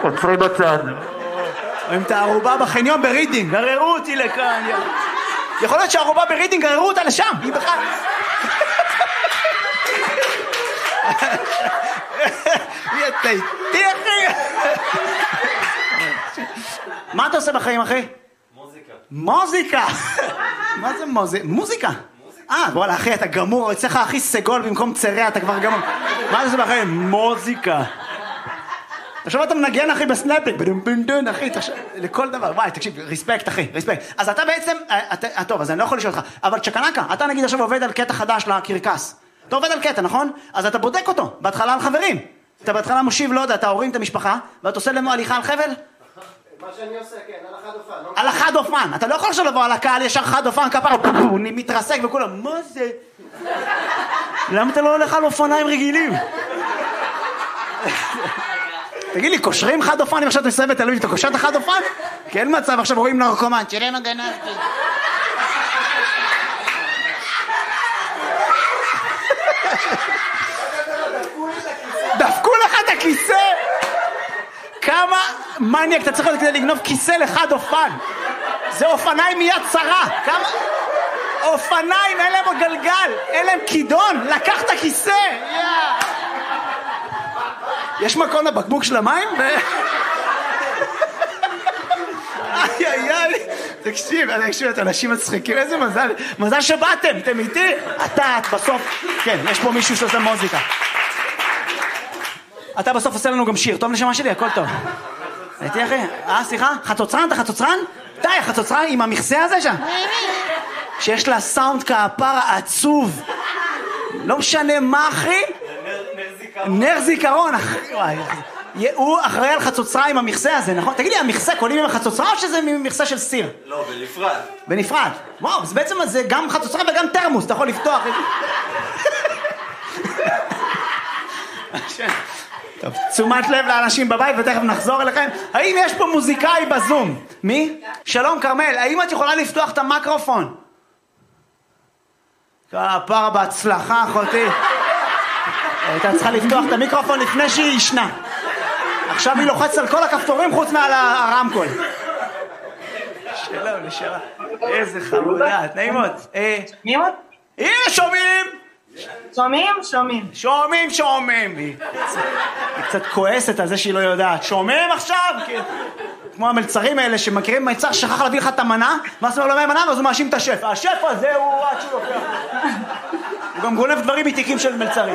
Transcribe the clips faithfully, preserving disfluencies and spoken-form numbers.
עוצרי בצד. רואים את הערובה בחניון ברידינג, גררו אותי לכאן. יכול להיות שהערובה ברידינג גררו אותה לשם, היא בכלל... תהיה אחי. מה אתה עושה בחיים, אחי? מוזיקה. מוזיקה? מה זה מוזיקה? מוזיקה? אה, וואלה, אחי, אתה גמור, אצלך הכי סגול במקום צרע, אתה כבר גמור. מה אתה עושה בחיים? מוזיקה. עכשיו אתה מנגן, אחי, בסנאפינג, בדום אחי, לכל דבר, וואי, תקשיב, ריספקט, אחי, ריספקט. אז אתה בעצם, טוב, אז אני לא יכול לשאול אותך, אבל צ'קנקה, אתה נגיד עכשיו עובד על קטע חדש לקרקס. אתה עובד על קטע, נכון? אז אתה בודק אותו, בהתחלה על חברים. אתה בהתחלה מושיב, לא יודע, אתה הורים את המשפחה, ואתה עושה לנו הליכה על חבל? מה שאני עושה, כן, על החד אופן. על החד אופן. אתה לא יכול עכשיו לבוא על הקהל ישר חד אופן, כפרה, הוא מתרסק וכולם, מה זה? למה אתה לא הולך על אופניים רגילים? תגיד לי, קושרים חד אופן אם עכשיו אתה מסיים בתל אביב, אתה קושר את החד אופן? כי אין מצב, עכשיו רואים נרקומן, תראה מה גנבתי. דפקו לך את הכיסא? כמה מניאק אתה צריך להיות כדי לגנוב כיסא לחד אופן? זה אופניים מיד צרה. כמה... אופניים, אין להם גלגל, אין להם כידון, לקח את הכיסא. יש מקום לבקבוק של המים? איי איי איי. תקשיב, תקשיב, את אנשים מצחיקים, איזה מזל, מזל שבאתם, אתם איתי? אתה, את בסוף, כן, יש פה מישהו שעושה מוזיקה. אתה בסוף עושה לנו גם שיר, טוב נשמה שלי, הכל טוב. הייתי אחי, אה, סליחה? חצוצרן, אתה חצוצרן? די, חצוצרן עם המכסה הזה שם. שיש לה סאונד כפר עצוב. לא משנה מה, אחי? נר זיכרון, אחי. הוא אחראי על חצוצרה עם המכסה הזה, נכון? תגיד לי, המכסה קולים עם החצוצרה או שזה מכסה של סיר? לא, בנפרד. בנפרד. וואו, אז בעצם זה גם חצוצרה וגם תרמוס, אתה יכול לפתוח. טוב, תשומת לב לאנשים בבית ותכף נחזור אליכם. האם יש פה מוזיקאי בזום? מי? שלום כרמל, האם את יכולה לפתוח את המיקרופון? כפרה בהצלחה, אחותי. הייתה צריכה לפתוח את המיקרופון לפני שהיא ישנה. עכשיו היא לוחצת על כל הכפתורים חוץ מעל הרמקול. שלום, נשארה. איזה חמודה, נעימות. שומעים עוד? הנה, שומעים! שומעים? שומעים. שומעים, שומעים. היא קצת כועסת על זה שהיא לא יודעת. שומעים עכשיו? כמו המלצרים האלה שמכירים מלצר שכח להביא לך את המנה, ואז הוא לא מהמנה, ואז הוא מאשים את השף. השף הזה הוא עד שהוא לוקח. הוא גם גונב דברים מתיקים של מלצרים.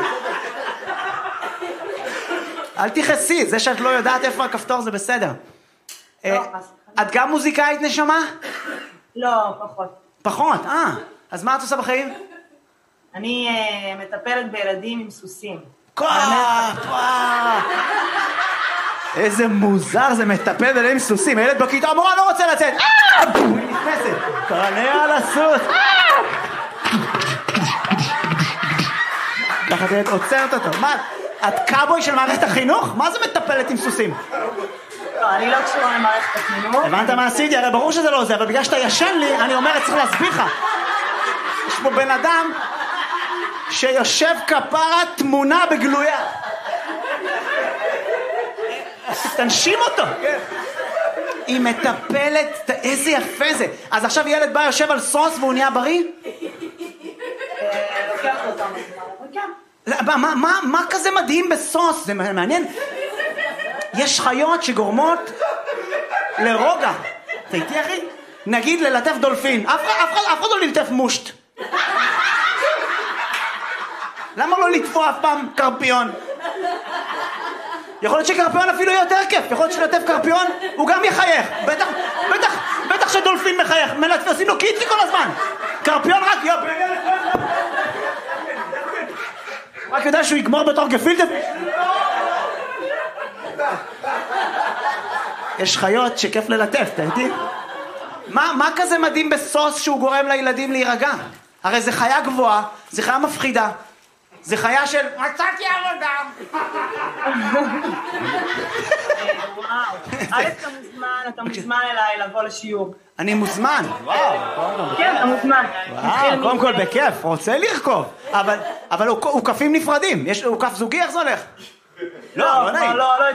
אל תכעסי, זה שאת לא יודעת איפה הכפתור זה בסדר. את גם מוזיקאית נשמה? לא, פחות. פחות, אה. אז מה את עושה בחיים? אני מטפלת בילדים עם סוסים. כוח, וואו. איזה מוזר זה מטפל בילדים עם סוסים. הילד בכיתה, המורה לא רוצה לצאת. היא נכנסת. קרנה על הסוס. ככה תהיה עוצרת אותו. מה? את קאבוי של מערכת החינוך? מה זה מטפלת עם סוסים? לא, אני לא קשורה למערכת החינוך. הבנת מה עשיתי? הרי ברור שזה לא זה, אבל בגלל שאתה ישן לי, אני אומרת, צריך להסביר לך. יש פה בן אדם שיושב כפרה תמונה בגלויה. תנשים אותו. היא מטפלת, איזה יפה זה. אז עכשיו ילד בא יושב על סוס והוא נהיה בריא? לוקח אותם, כן. מה, מה, מה כזה מדהים בסוס? זה מעניין. יש חיות שגורמות לרוגע. אתה איתי אחי? נגיד ללטף דולפין. אף אחד לא ללטף מושט. למה לא לטפוע אף פעם קרפיון? יכול להיות שקרפיון אפילו יותר כיף. יכול להיות שלטף קרפיון הוא גם יחייך. בטח, בטח, בטח שדולפין מחייך. עושים לו קיצי כל הזמן. קרפיון רק יופ. רק יודע שהוא יגמור בתור גפילטה. יש חיות שכיף ללטף, אתה איתי? מה, מה כזה מדהים בסוס שהוא גורם לילדים להירגע? הרי זה חיה גבוהה, זה חיה מפחידה, זה חיה של מצאתי עבודה. וואו, א' אתה מוזמן, אתה מוזמן אליי לבוא לשיעור. אני מוזמן. כן, אתה מוזמן. וואו, קודם כל בכיף, רוצה לרכוב. אבל הוא כפים נפרדים, הוא כף זוגי, איך זה הולך? לא, לא, לא.